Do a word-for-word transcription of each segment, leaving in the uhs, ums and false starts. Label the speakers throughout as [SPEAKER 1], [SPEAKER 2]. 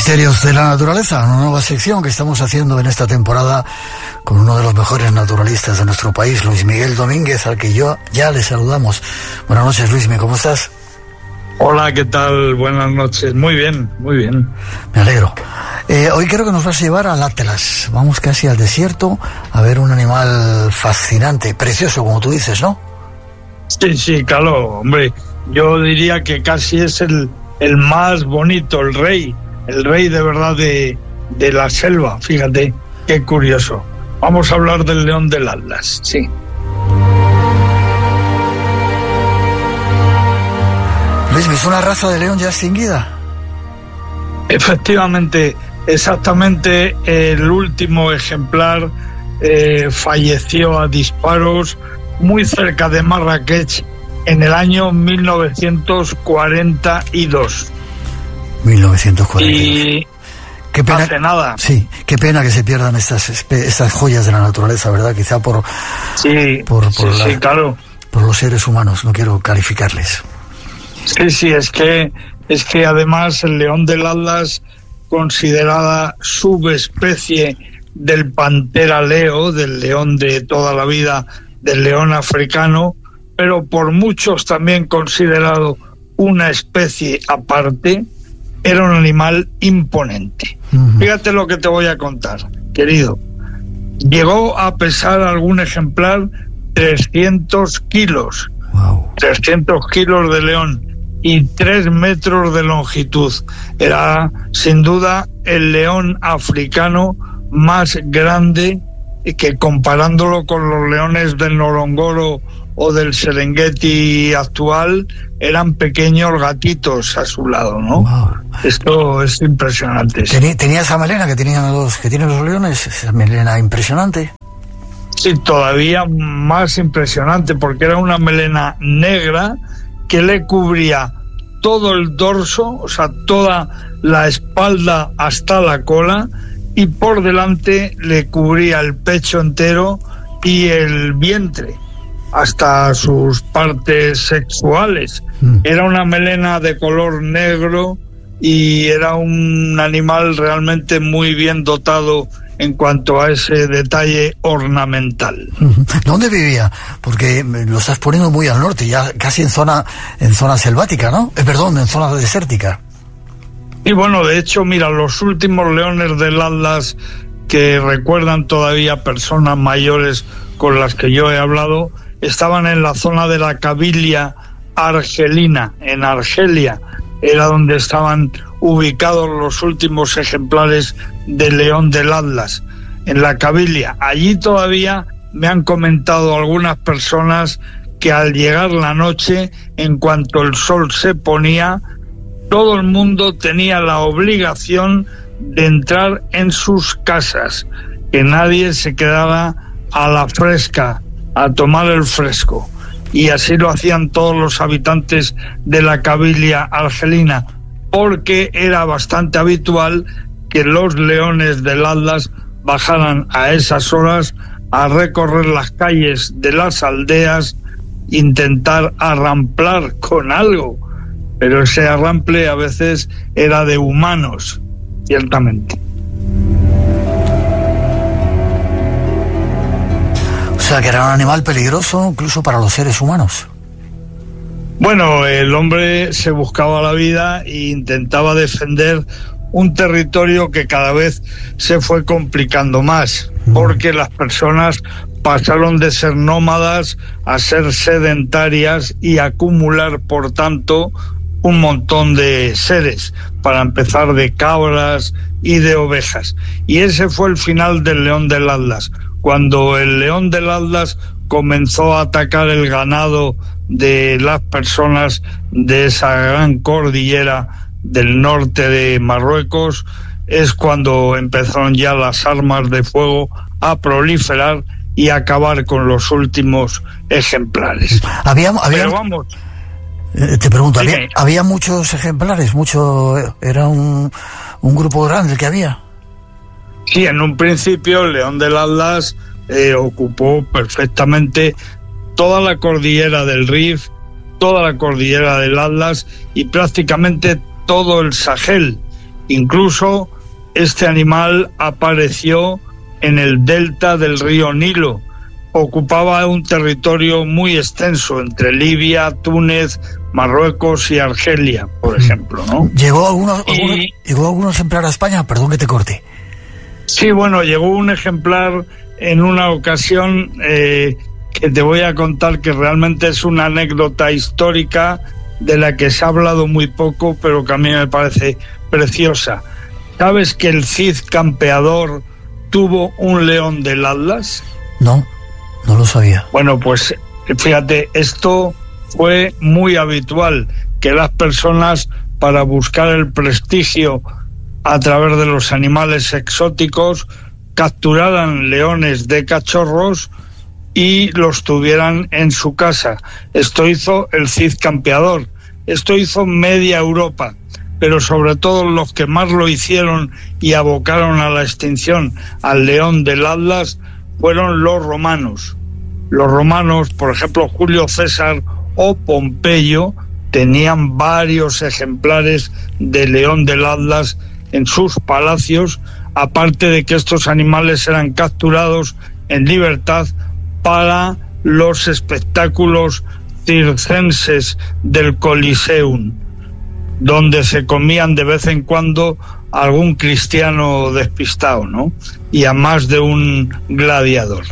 [SPEAKER 1] Misterios de la naturaleza, una nueva sección que estamos haciendo en esta temporada con uno de los mejores naturalistas de nuestro país, Luis Miguel Domínguez, al que yo ya le saludamos. Buenas noches, Luis Miguel, ¿cómo estás?
[SPEAKER 2] Hola, ¿qué tal? Buenas noches. Muy bien, muy bien.
[SPEAKER 1] Me alegro. Eh, hoy creo que nos vas a llevar al Atlas. Vamos casi al desierto a ver un animal fascinante, precioso, como tú dices, ¿no?
[SPEAKER 2] Sí, sí, claro, hombre. Yo diría que casi es el, el más bonito, el rey. El rey de verdad de, de la selva, fíjate, qué curioso. Vamos a hablar del león del Atlas, sí.
[SPEAKER 1] Luis, ¿es una raza de león ya extinguida?
[SPEAKER 2] Efectivamente, exactamente el último ejemplar eh, falleció a disparos muy cerca de Marrakech en el año mil novecientos cuarenta y dos.
[SPEAKER 1] mil novecientos cuarenta y dos.
[SPEAKER 2] Y
[SPEAKER 1] qué pena,
[SPEAKER 2] hace nada.
[SPEAKER 1] Sí, qué pena que se pierdan estas estas joyas de la naturaleza, ¿verdad? Quizá por
[SPEAKER 2] sí,
[SPEAKER 1] por, por,
[SPEAKER 2] sí,
[SPEAKER 1] la,
[SPEAKER 2] sí, claro.
[SPEAKER 1] por los seres humanos, no quiero calificarles.
[SPEAKER 2] Sí, sí, es que es que además el león del Atlas, considerada subespecie del pantera leo, del león de toda la vida, del león africano, pero por muchos también considerado una especie aparte, era un animal imponente. Uh-huh. Fíjate lo que te voy a contar, querido. Llegó a pesar algún ejemplar trescientos kilos.
[SPEAKER 1] Wow.
[SPEAKER 2] trescientos kilos de león y tres metros de longitud. Era, sin duda, el león africano más grande, que comparándolo con los leones del Ngorongoro o del Serengeti actual, eran pequeños gatitos a su lado, ¿no? Wow. Esto es impresionante.
[SPEAKER 1] ¿Tenía, tenía esa melena que tenían los que tienen los leones? Esa melena impresionante.
[SPEAKER 2] Sí, todavía más impresionante, porque era una melena negra que le cubría todo el dorso, o sea, toda la espalda hasta la cola, y por delante le cubría el pecho entero y el vientre hasta sus partes sexuales. Mm. Era una melena de color negro y era un animal realmente muy bien dotado en cuanto a ese detalle ornamental.
[SPEAKER 1] ¿Dónde vivía? Porque lo estás poniendo muy al norte, ya casi en zona en zona selvática, ¿no? Eh, perdón, en zona desértica.
[SPEAKER 2] Y bueno, de hecho, mira, los últimos leones del Atlas que recuerdan todavía personas mayores con las que yo he hablado, estaban en la zona de la Cabilia argelina, en Argelia. Era donde estaban ubicados los últimos ejemplares del león del Atlas, en la Cabilia. Allí todavía me han comentado algunas personas que al llegar la noche, en cuanto el sol se ponía, todo el mundo tenía la obligación de entrar en sus casas, que nadie se quedara a la fresca, a tomar el fresco. Y así lo hacían todos los habitantes de la Cabilia argelina, porque era bastante habitual que los leones del Atlas bajaran a esas horas a recorrer las calles de las aldeas, intentar arramplar con algo, pero ese arrample a veces era de humanos, ciertamente.
[SPEAKER 1] O sea, que era un animal peligroso incluso para los seres humanos.
[SPEAKER 2] Bueno, el hombre se buscaba la vida e intentaba defender un territorio que cada vez se fue complicando más, porque las personas pasaron de ser nómadas a ser sedentarias y acumular, por tanto, un montón de seres, para empezar de cabras y de ovejas. Y ese fue el final del león del Atlas. Cuando el león del Atlas comenzó a atacar el ganado de las personas de esa gran cordillera del norte de Marruecos, es cuando empezaron ya las armas de fuego a proliferar y a acabar con los últimos ejemplares.
[SPEAKER 1] Había, había,
[SPEAKER 2] Pero vamos,
[SPEAKER 1] eh, te pregunto, ¿había, ¿había muchos ejemplares? Mucho, ¿era un, un grupo grande el que había?
[SPEAKER 2] Sí, en un principio el león del Atlas eh, ocupó perfectamente toda la cordillera del Rif, toda la cordillera del Atlas y prácticamente todo el Sahel. Incluso este animal apareció en el delta del río Nilo. Ocupaba un territorio muy extenso entre Libia, Túnez, Marruecos y Argelia, por ejemplo, ¿no?
[SPEAKER 1] ¿Llegó algunos,
[SPEAKER 2] y,
[SPEAKER 1] algunos, ¿llegó algún ejemplar a España? Perdón que te corte.
[SPEAKER 2] Sí, bueno, llegó un ejemplar en una ocasión eh, que te voy a contar, que realmente es una anécdota histórica de la que se ha hablado muy poco, pero que a mí me parece preciosa. ¿Sabes que el Cid campeador tuvo un león del Atlas?
[SPEAKER 1] No, no lo sabía.
[SPEAKER 2] Bueno, pues fíjate, esto fue muy habitual, que las personas, para buscar el prestigio a través de los animales exóticos, capturaran leones de cachorros y los tuvieran en su casa. Esto hizo el Cid campeador, esto hizo media Europa, pero sobre todo los que más lo hicieron y abocaron a la extinción al león del Atlas fueron los romanos. Los romanos, por ejemplo, Julio César o Pompeyo, tenían varios ejemplares de león del Atlas en sus palacios, aparte de que estos animales eran capturados en libertad para los espectáculos circenses del Coliseum, donde se comían de vez en cuando algún cristiano despistado, ¿no? Y a más de un gladiador.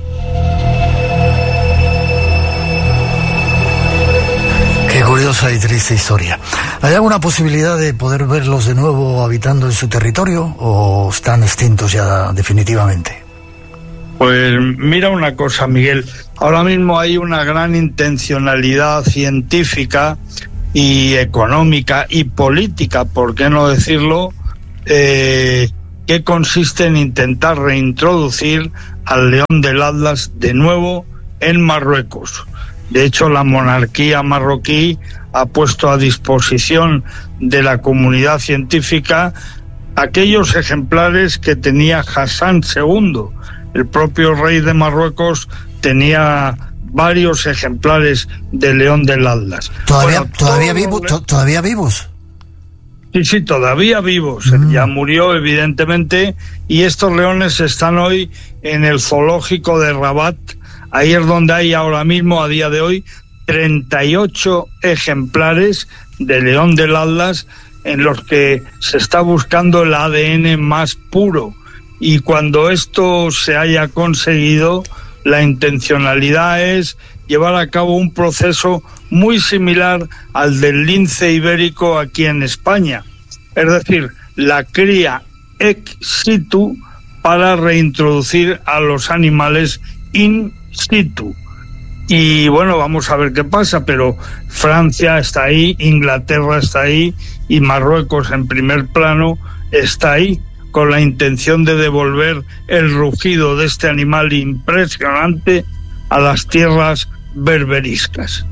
[SPEAKER 1] Qué curiosa y triste historia. ¿Hay alguna posibilidad de poder verlos de nuevo habitando en su territorio o están extintos ya definitivamente?
[SPEAKER 2] Pues mira una cosa, Miguel. Ahora mismo hay una gran intencionalidad científica y económica y política, ¿por qué no decirlo?, eh, que consiste en intentar reintroducir al león del Atlas de nuevo en Marruecos. De hecho, la monarquía marroquí ha puesto a disposición de la comunidad científica aquellos ejemplares que tenía Hassan segundo. El propio rey de Marruecos tenía varios ejemplares de león del Atlas.
[SPEAKER 1] ¿Todavía,
[SPEAKER 2] bueno,
[SPEAKER 1] todavía, vivo, le... to, ¿todavía vivos?
[SPEAKER 2] Sí, sí, todavía vivos. Mm. Ya murió, evidentemente, y estos leones están hoy en el zoológico de Rabat. Ahí es donde hay ahora mismo, a día de hoy, treinta y ocho ejemplares de león del Atlas en los que se está buscando el A D N más puro. Y cuando esto se haya conseguido, la intencionalidad es llevar a cabo un proceso muy similar al del lince ibérico aquí en España. Es decir, la cría ex situ para reintroducir a los animales in situ. Y bueno, vamos a ver qué pasa, pero Francia está ahí, Inglaterra está ahí y Marruecos en primer plano está ahí, con la intención de devolver el rugido de este animal impresionante a las tierras berberiscas.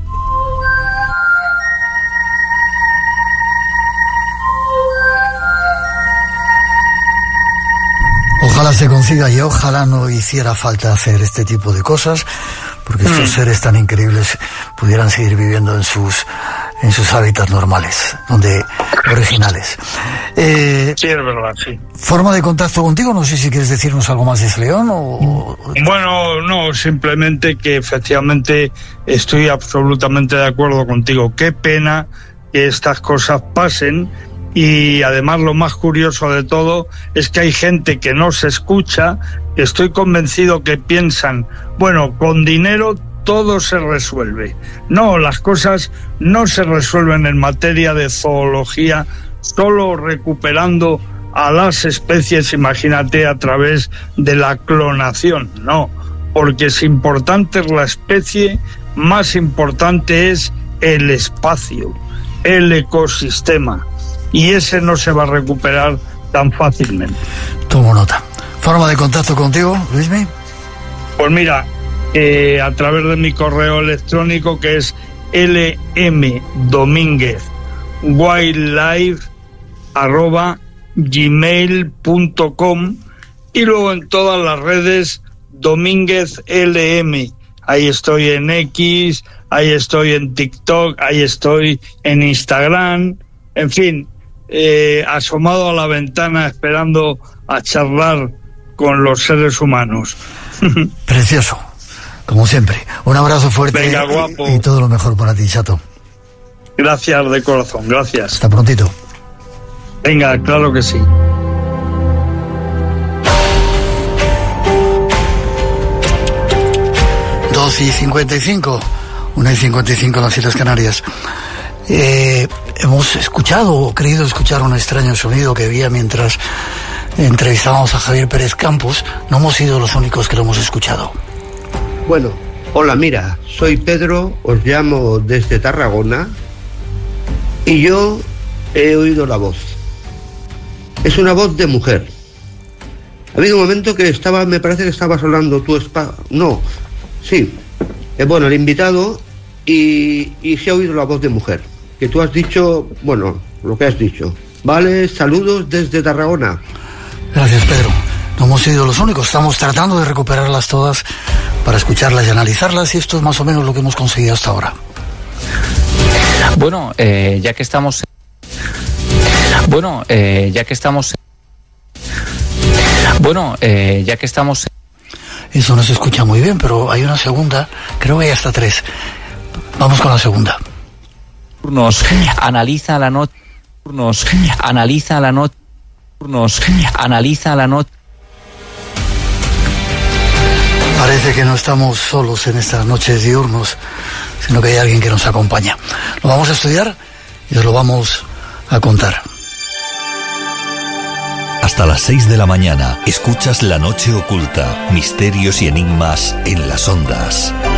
[SPEAKER 1] Ojalá se consiga y ojalá no hiciera falta hacer este tipo de cosas, porque estos mm. seres tan increíbles pudieran seguir viviendo en sus en sus hábitats normales, donde originales. Eh,
[SPEAKER 2] sí, es verdad, sí.
[SPEAKER 1] ¿Forma de contacto contigo? No sé si quieres decirnos algo más de ese león o...
[SPEAKER 2] Bueno, no, simplemente que efectivamente estoy absolutamente de acuerdo contigo. Qué pena que estas cosas pasen. Y además lo más curioso de todo es que hay gente que no se escucha, que estoy convencido que piensan, bueno, con dinero todo se resuelve. No, las cosas no se resuelven en materia de zoología solo recuperando a las especies, imagínate, a través de la clonación. No, porque es importante la especie, más importante es el espacio, el ecosistema. Y ese no se va a recuperar tan fácilmente.
[SPEAKER 1] Tomo nota. ¿Forma de contacto contigo, Luismi?
[SPEAKER 2] Pues mira, eh, a través de mi correo electrónico, que es lmdomínguezwildlife arroba gmail punto com, y luego en todas las redes Domínguez L M. Ahí estoy en X, ahí estoy en TikTok, ahí estoy en Instagram, en fin. eh, asomado a la ventana esperando a charlar con los seres humanos.
[SPEAKER 1] Precioso, como siempre. Un abrazo fuerte.
[SPEAKER 2] Venga, guapo.
[SPEAKER 1] Y, y todo lo mejor para ti, chato.
[SPEAKER 2] Gracias de corazón, gracias.
[SPEAKER 1] Hasta prontito.
[SPEAKER 2] Venga, claro que sí.
[SPEAKER 1] dos y cincuenta y cinco, una y cincuenta y cinco en las Islas Canarias. Eh, hemos escuchado o creído escuchar un extraño sonido que había mientras entrevistábamos a Javier Pérez Campos. No hemos sido los únicos que lo hemos escuchado.
[SPEAKER 3] Bueno, hola, mira, soy Pedro, os llamo desde Tarragona y yo he oído la voz. Es una voz de mujer. Ha habido un momento que estaba, me parece que estabas hablando tú, spa, no, sí, eh, bueno, el invitado, y, y se ha oído la voz de mujer, que tú has dicho, bueno, lo que has dicho. Vale, saludos desde Tarragona.
[SPEAKER 1] Gracias, Pedro. No hemos sido los únicos, estamos tratando de recuperarlas todas para escucharlas y analizarlas, y esto es más o menos lo que hemos conseguido hasta ahora.
[SPEAKER 4] Bueno, eh, ya que estamos... Bueno, eh, ya que estamos... Bueno, eh, ya que estamos...
[SPEAKER 1] Eso no se escucha muy bien, pero hay una segunda, creo que hay hasta tres. Vamos con la segunda.
[SPEAKER 4] Nos analiza la noche... Nos analiza la noche... Nos analiza la noche...
[SPEAKER 1] Parece que no estamos solos en estas noches diurnos, sino que hay alguien que nos acompaña. Lo vamos a estudiar y os lo vamos a contar.
[SPEAKER 5] Hasta las seis de la mañana escuchas La Noche Oculta, misterios y enigmas en las ondas.